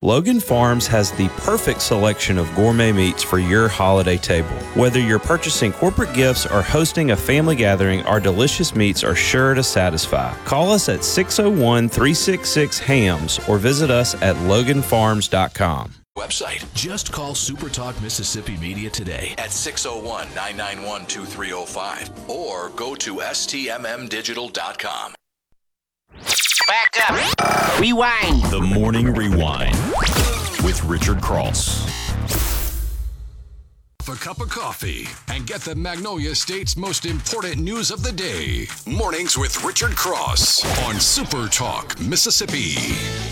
Logan Farms has the perfect selection of gourmet meats for your holiday table. Whether you're purchasing corporate gifts or hosting a family gathering, our delicious meats are sure to satisfy. Call us at 601-366-HAMS or visit us at loganfarms.com. Website. Just call Super Talk Mississippi Media today at 601-991-2305 or go to stmmdigital.com. Back up. Rewind. The Morning Rewind with Richard Cross. A cup of coffee and get the Magnolia State's most important news of the day. Mornings with Richard Cross on Super Talk Mississippi.